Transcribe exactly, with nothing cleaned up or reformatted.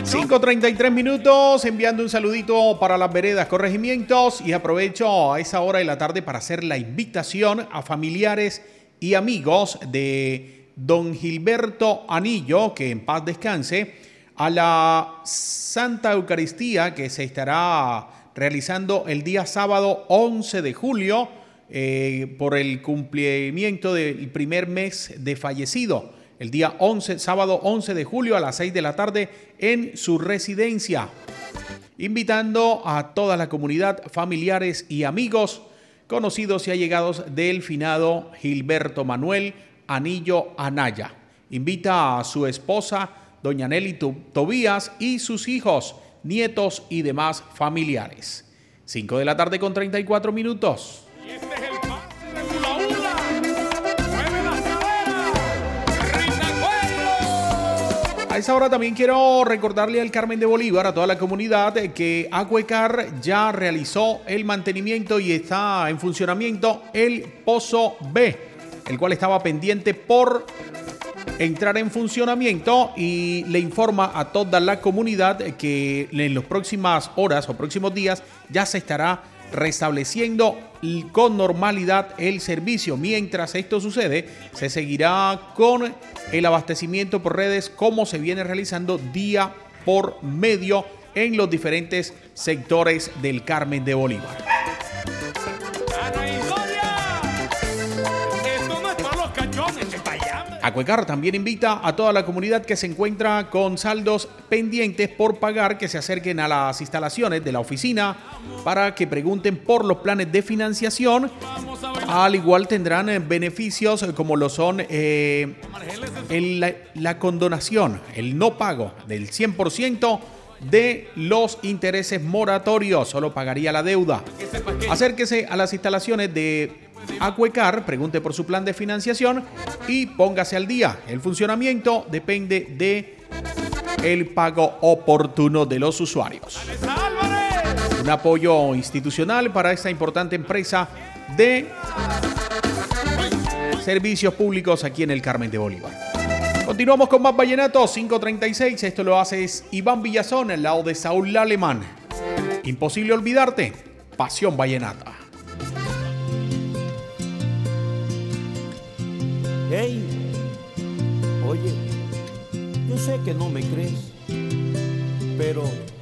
cinco treinta y tres minutos, enviando un saludito para las veredas, corregimientos, y aprovecho a esa hora de la tarde para hacer la invitación a familiares y amigos de don Gilberto Anillo, que en paz descanse, a la Santa Eucaristía que se estará realizando el día sábado once de julio eh, por el cumplimiento del primer mes de fallecido. El día once, sábado once de julio a las seis de la tarde en su residencia. Invitando a toda la comunidad, familiares y amigos, conocidos y allegados del finado Gilberto Manuel Anillo Anaya. Invita a su esposa, doña Nelly Tobías, y sus hijos, nietos y demás familiares. cinco de la tarde con treinta y cuatro minutos. Y este es el pase de Hula Hula. ¡Mueve las caderas! ¡Rinda! A esa hora también quiero recordarle al Carmen de Bolívar, a toda la comunidad, que Acuecar ya realizó el mantenimiento y está en funcionamiento el Pozo B, el cual estaba pendiente por entrar en funcionamiento, y le informa a toda la comunidad que en las próximas horas o próximos días ya se estará restableciendo con normalidad el servicio. Mientras esto sucede, se seguirá con el abastecimiento por redes como se viene realizando día por medio en los diferentes sectores del Carmen de Bolívar. ¡Ana Historia! Esto no es para los cachones, es para allá. Acuecar también invita a toda la comunidad que se encuentra con saldos pendientes por pagar que se acerquen a las instalaciones de la oficina para que pregunten por los planes de financiación. Al igual tendrán eh, beneficios como lo son eh, el, la, la condonación, el no pago del cien por ciento de los intereses moratorios. Solo pagaría la deuda. Acérquese a las instalaciones de Acuecar, pregunte por su plan de financiación y póngase al día. El funcionamiento depende de el pago oportuno de los usuarios. Un apoyo institucional para esta importante empresa de servicios públicos aquí en el Carmen de Bolívar. Continuamos con más vallenatos. Cinco treinta y seis. Esto lo hace es Iván Villazón al lado de Saúl Alemán. Imposible olvidarte. Pasión vallenata. Hey, oye, yo sé que no me crees, pero